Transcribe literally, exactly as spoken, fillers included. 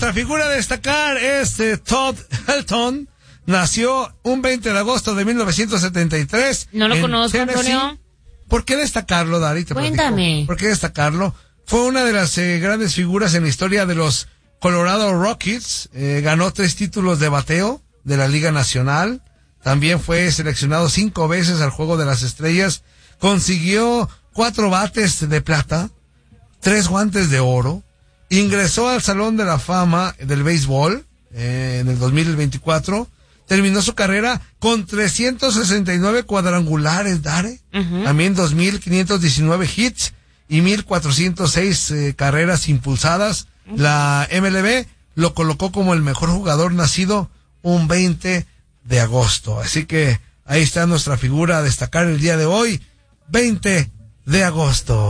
nuestra figura a destacar es eh, Todd Helton. Nació un veinte de agosto de mil novecientos setenta y tres. No lo conozco, Antonio. ¿Por qué destacarlo, Dari? Te Cuéntame. platico. ¿Por qué destacarlo? Fue una de las eh, grandes figuras en la historia de los Colorado Rockies. Eh, ganó tres títulos de bateo de la Liga Nacional. También fue seleccionado cinco veces al Juego de las Estrellas. Consiguió cuatro bates de plata, tres guantes de oro. Ingresó al Salón de la Fama del Béisbol eh, en el dos mil veinticuatro. Terminó su carrera con trescientos sesenta y nueve cuadrangulares, Dare. Uh-huh. También dos mil quinientos diecinueve hits y mil cuatrocientos seis eh, carreras impulsadas. Uh-huh. La M L B lo colocó como el mejor jugador nacido un veinte de agosto. Así que ahí está nuestra figura a destacar el día de hoy, veinte de agosto.